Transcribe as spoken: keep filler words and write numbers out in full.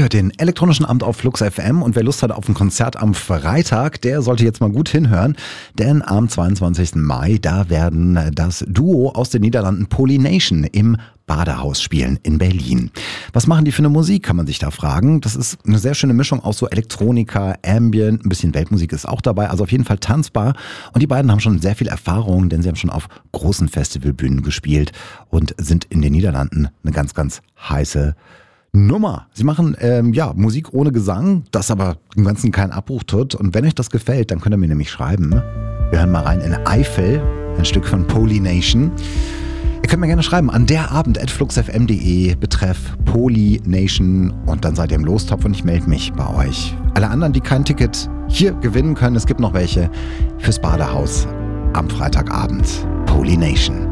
hört den elektronischen Abend auf Flux F M und wer Lust hat auf ein Konzert am Freitag, der sollte jetzt mal gut hinhören, denn am zweiundzwanzigsten Mai, da werden das Duo aus den Niederlanden Polynation im Badehaus spielen in Berlin. Was machen die für eine Musik, kann man sich da fragen. Das ist eine sehr schöne Mischung aus so Elektronika, Ambient, ein bisschen Weltmusik ist auch dabei, also auf jeden Fall tanzbar. Und die beiden haben schon sehr viel Erfahrung, denn sie haben schon auf großen Festivalbühnen gespielt und sind in den Niederlanden eine ganz, ganz heiße Nummer. Sie machen ähm, ja Musik ohne Gesang, das aber dem Ganzen keinen Abbruch tut. Und wenn euch das gefällt, dann könnt ihr mir nämlich schreiben. Wir hören mal rein in Eifel, ein Stück von Polynation. Ihr könnt mir gerne schreiben an derabend at fluxfm punkt de betreff Polynation und dann seid ihr im Lostopf und ich melde mich bei euch. Alle anderen, die kein Ticket hier gewinnen können, es gibt noch welche fürs Badehaus am Freitagabend. Polynation.